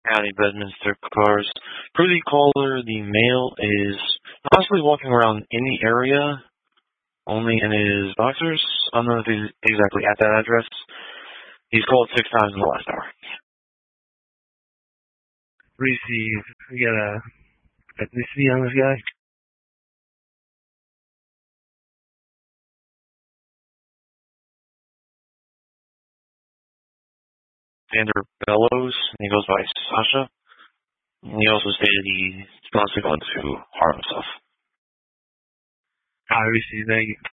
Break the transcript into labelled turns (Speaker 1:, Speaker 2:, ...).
Speaker 1: County, Bedminster cars. Per the caller, the male is possibly walking around in the area, only in his boxers. I don't know if he's exactly at that address. He's called 6 times in the last hour.
Speaker 2: Receive. We got a ethnicity on this guy?
Speaker 1: Xander Bellows, and he goes by Sasha. And he also stated he's possibly going to harm himself.
Speaker 2: I receive. Thank you.